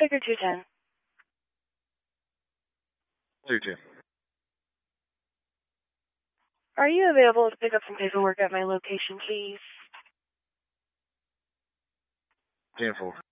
Figure 210. You too. Are you available to pick up some paperwork at my location, please? 10-4.